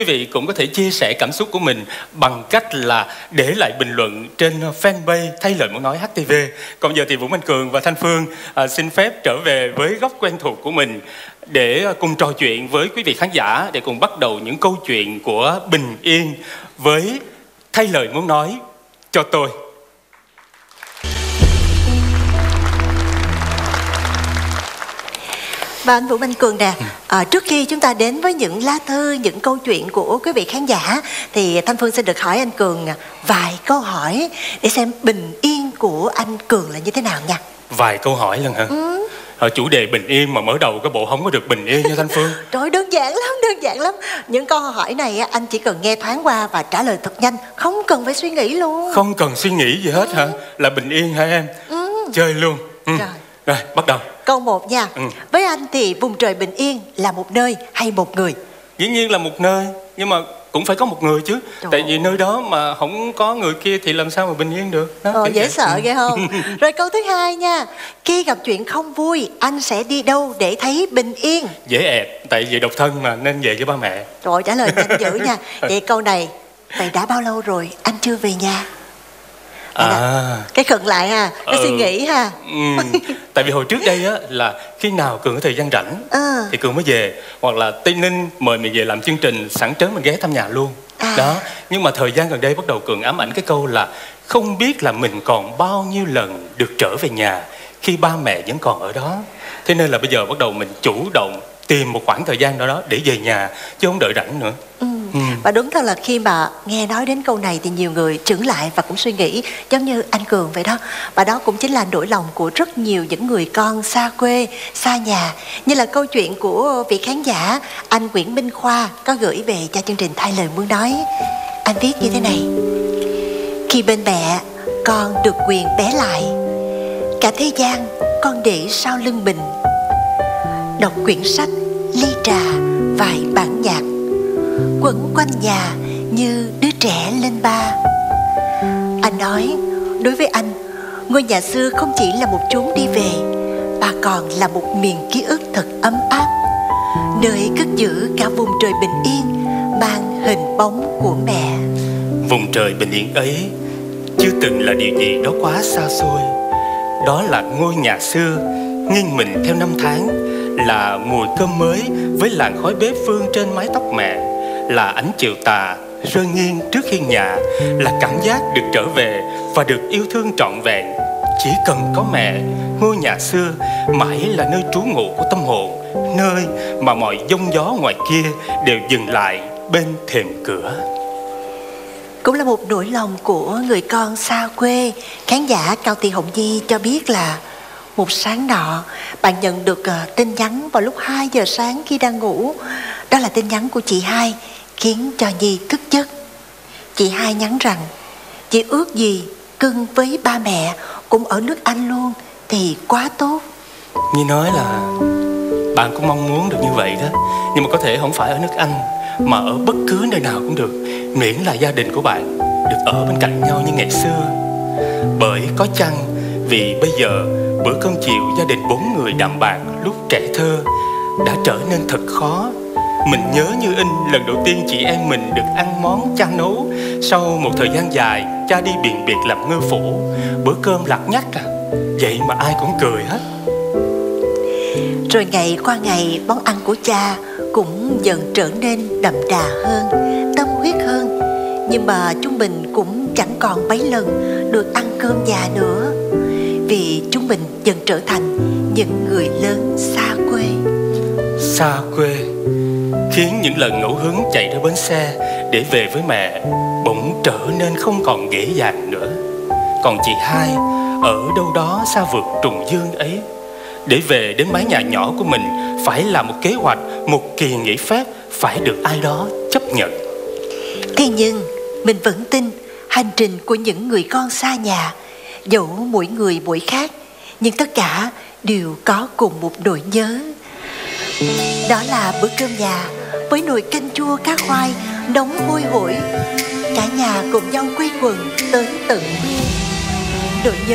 Quý vị cũng có thể chia sẻ cảm xúc của mình bằng cách là để lại bình luận trên fanpage Thay Lời Muốn Nói HTV. Còn giờ thì Vũ Minh Cường và Thanh Phương xin phép trở về với góc quen thuộc của mình để cùng trò chuyện với quý vị khán giả, để cùng bắt đầu những câu chuyện của bình yên với Thay Lời Muốn Nói Cho Tôi. Và anh Vũ Minh Cường nè, trước khi chúng ta đến với những lá thư, những câu chuyện của quý vị khán giả, thì Thanh Phương xin được hỏi anh Cường vài câu hỏi để xem bình yên của anh Cường là như thế nào nha. Vài câu hỏi lần hả? Chủ đề bình yên mà mở đầu cái bộ không có được bình yên nha Thanh Phương. Trời, đơn giản lắm. Những câu hỏi này anh chỉ cần nghe thoáng qua và trả lời thật nhanh, không cần phải suy nghĩ luôn. Không cần suy nghĩ gì hết hả? Là bình yên hả em? Chơi luôn. Rồi, bắt đầu. Câu 1 nha. Với anh thì vùng trời bình yên là một nơi hay một người? Dĩ nhiên là một nơi, nhưng mà cũng phải có một người chứ. Tại vì nơi đó mà không có người kia thì làm sao mà bình yên được đó, dễ sợ ghê không? Rồi câu thứ 2 nha. Khi gặp chuyện không vui, anh sẽ đi đâu để thấy bình yên? Dễ ẹt, tại vì độc thân mà nên về với ba mẹ. Rồi, trả lời nhanh dữ nha. Vậy câu này, vậy đã bao lâu rồi anh chưa về nhà? Cái khựng lại ha, nó suy nghĩ ha. Tại vì hồi trước đây á là khi nào Cường có thời gian rảnh thì Cường mới về, hoặc là Tây Ninh mời mình về làm chương trình, sẵn trớn mình ghé thăm nhà luôn. Đó, nhưng mà thời gian gần đây bắt đầu Cường ám ảnh cái câu là không biết là mình còn bao nhiêu lần được trở về nhà khi ba mẹ vẫn còn ở đó. Thế nên là bây giờ bắt đầu mình chủ động tìm một khoảng thời gian đó để về nhà, chứ không đợi rảnh nữa. Và đúng thật là khi mà nghe nói đến câu này thì nhiều người chững lại và cũng suy nghĩ giống như anh Cường vậy đó. Và đó cũng chính là nỗi lòng của rất nhiều những người con xa quê, xa nhà. Như là câu chuyện của vị khán giả anh Nguyễn Minh Khoa có gửi về cho chương trình Thay Lời Muốn Nói. Anh viết như thế này: khi bên mẹ con được quyền bé lại, cả thế gian con để sau lưng mình. Đọc quyển sách, ly trà, vài bản nhạc, quẩn quanh nhà như đứa trẻ lên ba. Anh nói, đối với anh, ngôi nhà xưa không chỉ là một chốn đi về, mà còn là một miền ký ức thật ấm áp, nơi cất giữ cả vùng trời bình yên mang hình bóng của mẹ. Vùng trời bình yên ấy chưa từng là điều gì đó quá xa xôi. Đó là ngôi nhà xưa nghiêng mình theo năm tháng, là mùi cơm mới với làn khói bếp phương trên mái tóc mẹ, là ánh chiều tà rơi nghiêng trước hiên nhà, là cảm giác được trở về và được yêu thương trọn vẹn. Chỉ cần có mẹ, ngôi nhà xưa mãi là nơi trú ngụ của tâm hồn, nơi mà mọi giông gió ngoài kia đều dừng lại bên thềm cửa. Cũng là một nỗi lòng của người con xa quê. Khán giả Cao Thị Hồng Nhi cho biết là một sáng nọ bạn nhận được tin nhắn vào lúc 2 giờ sáng khi đang ngủ. Đó là tin nhắn của chị Hai, khiến cho Nhi thức giấc. Chị Hai nhắn rằng chị ước gì cưng với ba mẹ cũng ở nước Anh luôn thì quá tốt. Nhi nói là bạn cũng mong muốn được như vậy đó, nhưng mà có thể không phải ở nước Anh, mà ở bất cứ nơi nào cũng được, miễn là gia đình của bạn được ở bên cạnh nhau như ngày xưa. Bởi có chăng vì bây giờ bữa cơm chiều gia đình 4 người đạm bạc lúc trẻ thơ đã trở nên thật khó. Mình nhớ như in lần đầu tiên chị em mình được ăn món cha nấu. Sau một thời gian dài cha đi biền biệt làm ngư phủ, bữa cơm lặt nhắt vậy mà ai cũng cười hết. Rồi ngày qua ngày, món ăn của cha cũng dần trở nên đậm đà hơn, tâm huyết hơn. Nhưng mà chúng mình cũng chẳng còn mấy lần được ăn cơm nhà nữa, vì chúng mình dần trở thành những người lớn xa quê. Xa quê khiến những lần ngẫu hứng chạy ra bến xe để về với mẹ bỗng trở nên không còn dễ dàng nữa. Còn chị Hai ở đâu đó xa vượt trùng dương ấy, để về đến mái nhà nhỏ của mình phải là một kế hoạch, một kỳ nghỉ phép phải được ai đó chấp nhận. Thế nhưng mình vẫn tin hành trình của những người con xa nhà, dẫu mỗi người mỗi khác, nhưng tất cả đều có cùng một nỗi nhớ. Đó là bữa cơm nhà với nồi canh chua cá khoai nóng hôi hổi, cả nhà cùng nhau quây quần tới tận nỗi nhớ